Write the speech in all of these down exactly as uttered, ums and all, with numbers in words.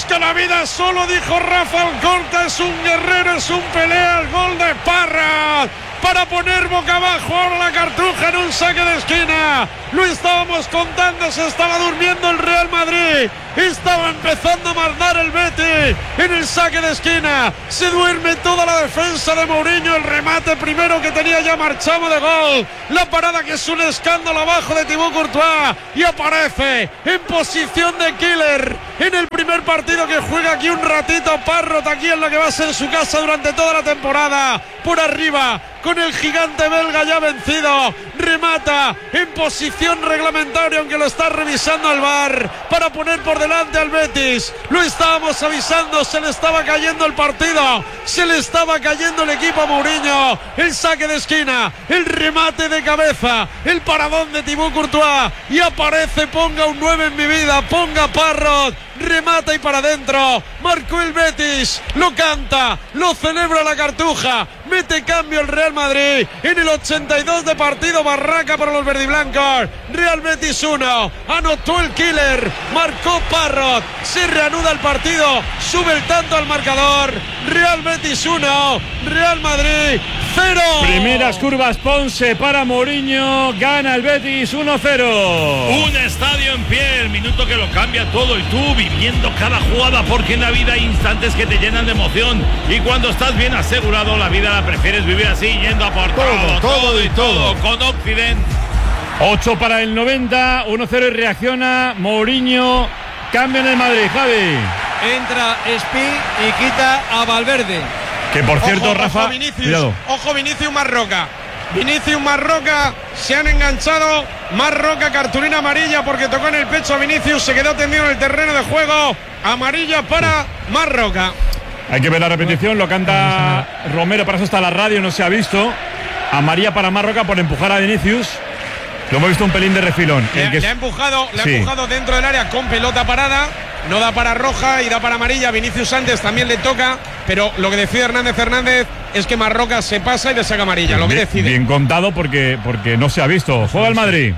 que la vida solo, dijo Rafa Alcorta, es un guerrero, es un pelea, el gol de Parra para poner boca abajo ahora la Cartuja en un saque de esquina. Lo estábamos contando, se estaba durmiendo el Real Madrid, estaba empezando a mandar el Betis en el saque de esquina. Se duerme toda la defensa de Mourinho, el remate primero que tenía ya marchado de gol, la parada que es un escándalo abajo de Thibaut Courtois, y aparece en posición de killer en el primer partido que juega aquí un ratito Parrot, aquí en lo que va a ser su casa durante toda la temporada, por arriba con el gigante belga ya vencido, remata en posición reglamentaria, aunque lo está revisando el V A R, para poner por delante al Betis. Lo estábamos avisando, se le estaba cayendo el partido, se le estaba cayendo el equipo a Mourinho. El saque de esquina, el remate de cabeza, el paradón de Thibaut Courtois, y aparece, ponga un nueve en mi vida, ponga Parrot, remata y para adentro, marcó el Betis, lo canta, lo celebra la Cartuja, mete cambio el Real Madrid en el ochenta y dos de partido, barraca para los verdiblancos. Real Betis uno, anotó el killer, marcó Parrot, se reanuda el partido, sube el tanto al marcador. Real Betis uno, Real Madrid cero. Primeras curvas Ponce para Mourinho, gana el Betis uno cero. Un estadio en pie, el minuto que lo cambia todo, y tú viviendo cada jugada, porque en la vida hay instantes que te llenan de emoción, y cuando estás bien asegurado la vida la prefieres vivir así, yendo a por todo, todo, todo y todo, con Occident. ocho para el noventa, uno cero y reacciona Mourinho, cambio en el Madrid, Javi. Entra Spi y quita a Valverde. Que por cierto, ojo, Rafa, ojo Vinicius, cuidado. Ojo Vinicius Marroca. Vinicius Marroca, se han enganchado. Marroca, cartulina amarilla porque tocó en el pecho a Vinicius, se quedó tendido en el terreno de juego. Amarilla para Marroca. Hay que ver la repetición, lo canta Romero, para eso está la radio, no se ha visto. Amarilla para Marroca por empujar a Vinicius. Lo hemos visto un pelín de refilón. Le, el que le ha empujado, le sí. ha empujado dentro del área con pelota parada. No da para roja y da para amarilla. Vinicius antes también le toca, pero lo que decide Hernández Hernández es que Marroca se pasa y le saca amarilla. Lo que bien, decide. Bien contado porque, porque no se ha visto. Juega el Madrid.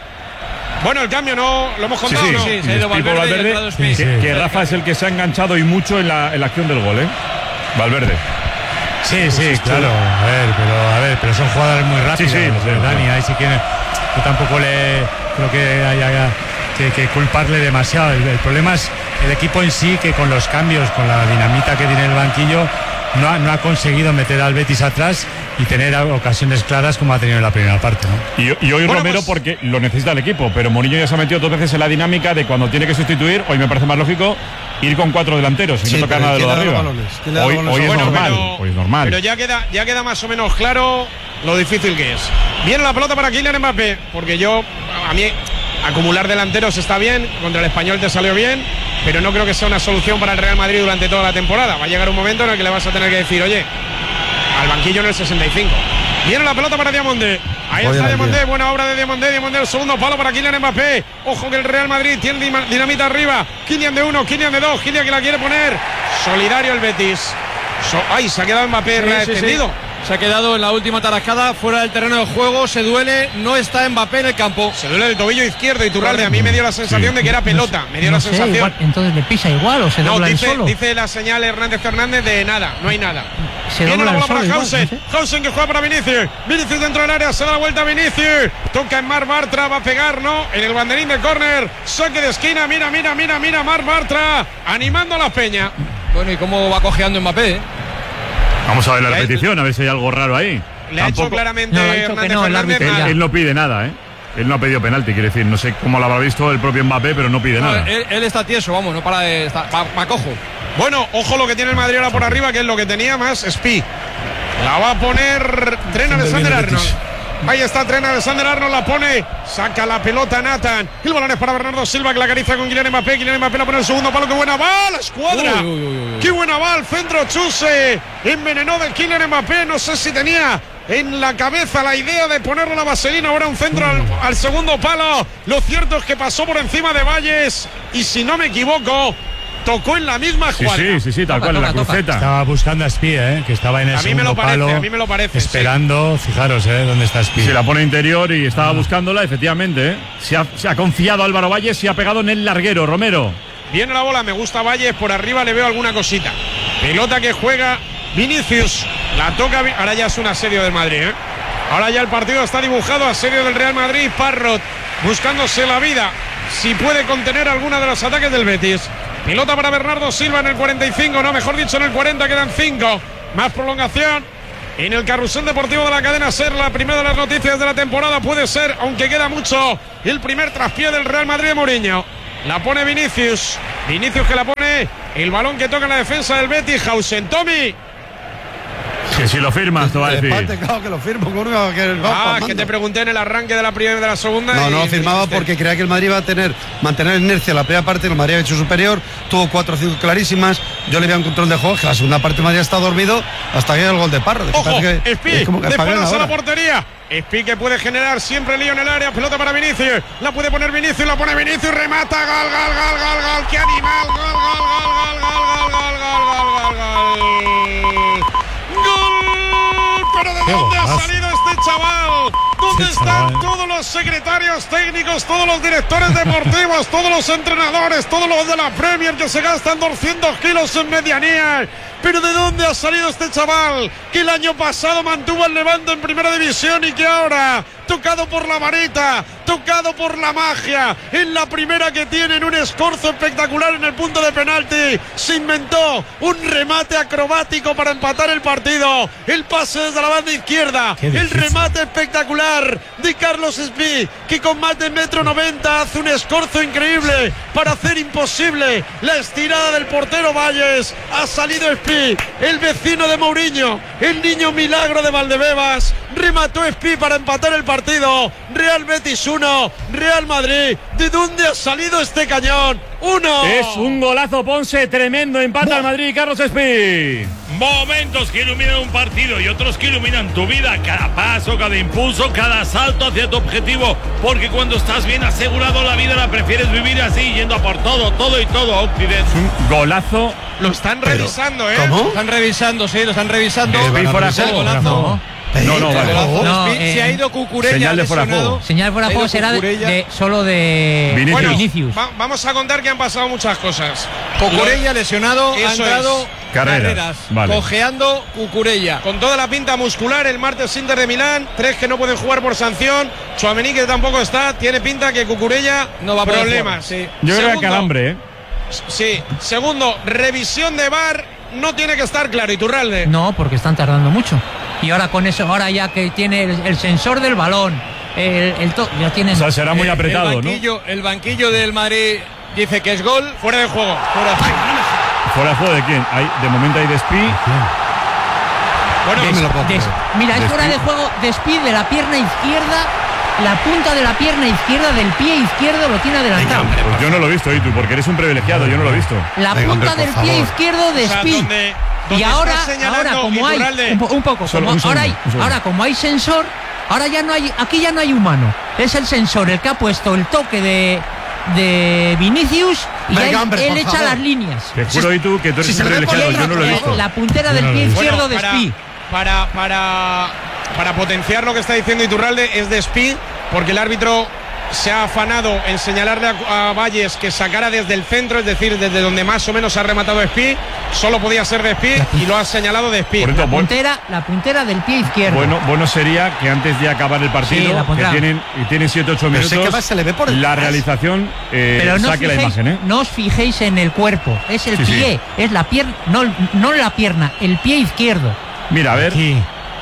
Bueno, el cambio no lo hemos contado, Sí, sí, ¿no? Sí, se ha ido Valverde, Valverde y ha entrado Spi. que, que Rafa es el que se ha enganchado y mucho en la, en la acción del gol, ¿eh? Valverde. Sí, sí, claro. A ver, pero a ver, pero son jugadores muy rápidos. Sí, sí, lo sé, Dani, ahí sí que yo tampoco le creo que haya que, que culparle demasiado. El, el problema es el equipo en sí, que con los cambios, con la dinamita que tiene el banquillo, no ha, no ha conseguido meter al Betis atrás y tener ocasiones claras como ha tenido en la primera parte, ¿no? Y, y hoy Bueno, Romero pues, porque lo necesita el equipo, pero Mourinho ya se ha metido dos veces en la dinámica de cuando tiene que sustituir. Hoy me parece más lógico ir con cuatro delanteros y Sí, no tocar pero nada de lo de ¿quién le da arriba. los balones? ¿Quién le da Hoy, los balones? hoy es Bueno, normal, pero, hoy es normal. pero ya queda, ya queda más o menos claro lo difícil que es. Viene la pelota para Kylian Mbappé, porque yo, a mí, acumular delanteros está bien, contra el Español te salió bien, pero no creo que sea una solución para el Real Madrid durante toda la temporada. Va a llegar un momento en el que le vas a tener que decir, oye, al banquillo en el sesenta y cinco. Viene la pelota para Diamandé. Ahí Oye, está bien. Diamandé, buena obra de Diamandé. Diamandé, el segundo palo para Kylian Mbappé. Ojo que el Real Madrid tiene dinamita arriba. Kylian de uno, Kylian de dos, Kylian que la quiere poner. Solidario el Betis. So, ay, se ha quedado Mbappé Sí, sí, extendido. sí. Se ha quedado en la última tarascada fuera del terreno de juego, se duele, no está Mbappé en el campo. Se duele el tobillo izquierdo, Turralde. A mí me dio la sensación Sí. de que era pelota. Me dio No la sé, sensación. igual, entonces le pisa igual o se No, dobla el dice, solo. dice la señal Hernández Hernández de nada, no hay nada. Se Viene dobla la el bola para solo igual, Hausen. no sé. Hausen que juega para Vinicius. Vinicius dentro del área, se da la vuelta a Vinicius. Toca en Mar Bartra, va a pegar, ¿no? En el banderín de córner. Saque de esquina, mira, mira, mira, mira. Mar Bartra animando a la peña. Bueno, y cómo va cojeando Mbappé, ¿eh? Vamos a ver la Le ha- repetición, a ver si hay algo raro ahí. Le ha hecho Tampoco- claramente No, ha dicho que Hernández no, el Hernández árbitro Él, nada. él no pide nada, ¿eh? Él no ha pedido penalti, quiere decir, no sé cómo lo habrá visto el propio Mbappé, pero no pide No, nada. él, él está tieso, vamos, no para de. Está, va, va cojo. Bueno, ojo lo que tiene el Madrid ahora por arriba, que es lo que tenía más Spi. La va a poner Trent Alexander-Arnold. Ahí está Trent Alexander-Arnold, la pone, saca la pelota Nathan. El balón es para Bernardo Silva, que la acaricia con Kylian Mbappé. Kylian Mbappé la pone el segundo palo, qué buena va, la escuadra. Uy, uy, uy, uy. Qué buena va, el centro Chuse. Envenenó de Kylian Mbappé, no sé si tenía en la cabeza la idea de ponerle la vaselina. Ahora un centro al, al segundo palo. Lo cierto es que pasó por encima de Valles y si no me equivoco, tocó en la misma Sí, escuadra. sí, sí, sí, tal Toca, cual, en la toca, toca. cruceta. Estaba buscando a Spi, ¿eh? Que estaba en el A mí me lo segundo parece, palo, a mí me lo parece, esperando. Fijaros, ¿eh? Dónde está Spi. Se la pone interior y estaba buscándola, efectivamente, ¿eh? Se ha, se ha confiado Álvaro Valles y ha pegado en el larguero, Romero. Viene la bola, me gusta Valles, por arriba le veo alguna cosita. Pelota que juega Vinicius. La toca, ahora ya es un asedio del Madrid, ¿eh? Ahora ya el partido está dibujado, asedio del Real Madrid. Parrot buscándose la vida, si puede contener alguna de los ataques del Betis. Pelota para Bernardo Silva en el cuarenta y cinco, no, mejor dicho en el cuarenta, quedan cinco. Más prolongación en el carrusel deportivo de la cadena SER. La primera de las noticias de la temporada puede ser, aunque queda mucho, el primer traspié del Real Madrid de Mourinho. La pone Vinicius, Vinicius que la pone, el balón que toca en la defensa del Betis. Hausen, Tommy. Que si lo firmas, te va a decir. Empate, claro que lo firmo. Que ah, que te pregunté en el arranque de la primera y de la segunda. No, y no lo firmaba dijiste, porque creía que el Madrid iba a tener, mantener inercia en la primera parte. El Madrid ha hecho superior, tuvo cuatro o cinco clarísimas. Yo le vi un control de juego, que la segunda parte el Madrid está dormido hasta que llega el gol de Parro. Ojo, Espi, de espaldas a la ahora. portería. Espi que puede generar siempre lío en el área. Pelota para Vinicius. La puede poner Vinicius, la pone Vinicius, remata. Gol, gol, gol, gol, gol. ¡Qué animal! Gol, gol, gol, gol, gol, gol, gol, gol, gol, gol. ¿Pero de dónde ha salido este chaval? ¿Dónde están todos los secretarios técnicos, todos los directores deportivos, todos los entrenadores, todos los de la Premier que se gastan doscientos kilos en medianía? ¿Pero de dónde ha salido este chaval que el año pasado mantuvo al Levante en primera división y que ahora, tocado por la varita, tocado por la magia, en la primera que tiene, en un escorzo espectacular en el punto de penalti, se inventó un remate acrobático para empatar el partido, el pase desde la banda izquierda, el remate espectacular de Carlos Espi, que con más de metro noventa hace un escorzo increíble para hacer imposible la estirada del portero Valles. Ha salido Espi, el vecino de Mourinho, el niño milagro de Valdebebas. Remató Espi para empatar el partido. Real Betis uno, Real Madrid. ¿De dónde ha salido este cañón? Uno. Es un golazo, Ponce, tremendo. Empata al Madrid, Carlos Espi. Momentos que iluminan un partido y otros que iluminan tu vida. Cada paso, cada impulso, cada salto hacia tu objetivo. Porque cuando estás bien asegurado, la vida la prefieres vivir así, yendo a por todo, todo y todo. Occidente. Un golazo. Lo están revisando, ¿eh? ¿Cómo? Lo están revisando, sí, lo están revisando. Espi fuera de El juego. golazo. No, no, vale. No, Se eh, ha ido Cucurella señal de fuera de lesionado. juego. Señal fuera de Ha ido juego será de, Cucurella. de- solo de Vinicius. Bueno, Vinicius. va- vamos a contar que han pasado muchas cosas. Cucurella lesionado, ha Eso entrado es. Carreras, Carreras, vale. cojeando Cucurella. Con toda la pinta muscular, el martes Inter de Milán, tres que no pueden jugar por sanción, Tchouaméni que tampoco está, tiene pinta que Cucurella No va a poder problemas. jugar, sí. Yo creo que Segundo, calambre, ¿eh? Sí, segundo, revisión de V A R, no tiene que estar claro, Iturralde. No, porque están tardando mucho. Y ahora con eso, ahora ya que tiene el, el sensor del balón, el, el to- ya tienen. O sea, será muy Eh, apretado, el ¿no? banquillo, el banquillo del Madrid dice que es gol. Fuera de juego. Fuera de juego. ¿Fuera de juego de quién? Hay, de momento hay de Espi. Bueno, No me lo puedo Des- creer. mira, es Despide. fuera de juego, despide de la pierna izquierda, la punta de la pierna izquierda del pie izquierdo lo tiene adelantado. Pues yo no lo he visto, Itu, porque eres un privilegiado, yo no lo he visto. La Venga, punta hombre, del por pie favor. izquierdo de o sea, Spi. donde, Y donde ahora, está señalando ahora como hay Iturralde, un, po- un poco, Solo como un segundo, ahora, hay, un segundo. ahora como hay sensor, ahora ya no hay, aquí ya no hay humano. Es el sensor el que ha puesto el toque de, de Vinicius y Venga, ya él, hombre, él por echa favor. las líneas. Te juro, Itu, que tú eres si se un le ve por privilegiado, yo no lo he dentro, visto. La puntera del pie Bueno, izquierdo de para, Spi. para, para, para potenciar lo que está diciendo Iturralde es de Spi, porque el árbitro se ha afanado en señalarle a, a Valles que sacara desde el centro, es decir, desde donde más o menos ha rematado Spi, solo podía ser de Spi y lo ha señalado de Spi. Por eso, bueno, Puntera, la puntera del pie izquierdo. bueno, bueno sería que antes de acabar el Sí, partido, la que pondrá. tienen, y tienen siete ocho Pero sé que minutos, va, se le ve por la detrás. realización eh, Pero no os, saque la fijéis, imagen, ¿eh? no os fijéis en el cuerpo, es el Sí, sí. pie, es la pierna, no, no la pierna, el pie izquierdo. Mira, a ver. Aquí.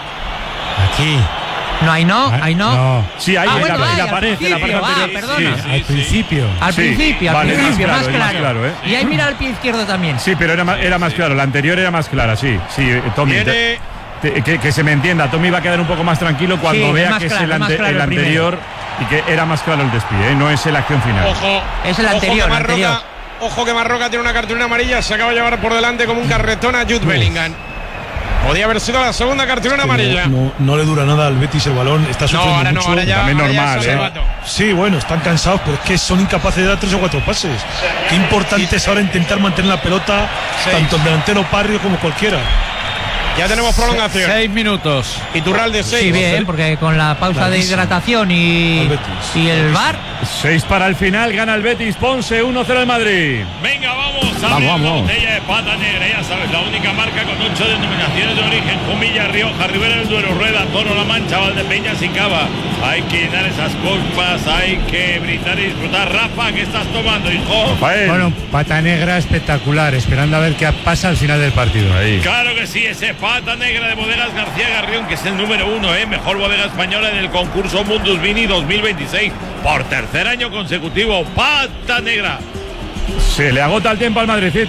Aquí. No, ahí no, ahí no. No. Sí, ahí Ah, en bueno, la, en ahí, la al pared, en la pared principio, ah, anterior. perdona. Sí, Al principio. Al Sí, principio, al vale, es más principio, claro, más es más claro. claro, ¿eh? Y ahí mira el pie izquierdo también. Sí, pero era más, era más claro. La anterior era más clara, sí. Sí, eh, Tommy. Viene- te- te- que, que se me entienda. Tommy va a quedar un poco más tranquilo cuando Sí, es vea más que claro, es el, es más ante- claro el el primero. anterior y que era más claro el despido, ¿eh? No es la acción final. Ojo, Es el ojo anterior, que el anterior. Marroca, ojo que Marroca tiene una cartulina amarilla, se acaba de llevar por delante como un carretón a Jude Bellingham. Podía haber sido la segunda cartulina amarilla. No, no, no le dura nada al Betis el balón, está No, sufriendo ahora no, mucho. ahora ya, También ahora ya normal, es ¿eh? arrebato. Sí, bueno, están cansados, pero es que son incapaces de dar tres o cuatro pases. Qué importante es ahora intentar mantener la pelota, Seis. tanto el delantero Parrio como cualquiera. Ya tenemos prolongación. Seis minutos. Iturralde seis. Sí, bien, porque con la pausa Clarísimo. de hidratación y, Al Betis. y el V A R Seis para el final, gana el Betis Ponce, uno cero el Madrid. Venga, vamos a abrir una botella de pata negra, ya sabes, la única marca con ocho denominaciones de origen: Jumilla, Rioja, Ribera del Duero, Rueda, Toro, La Mancha, Valdepeñas y Cava. Hay que dar esas copas, hay que brindar y disfrutar. Rafa, ¿qué estás tomando, hijo? Rafael. Bueno, pata negra espectacular, esperando a ver qué pasa al final del partido. Ahí. Claro que sí, ese pata negra de Bodegas García Garrión, que es el número uno, ¿eh? Mejor bodega española en el concurso Mundus Vini dos mil veintiséis. Por tercer año consecutivo, pata negra. Se le agota el tiempo al Madrid.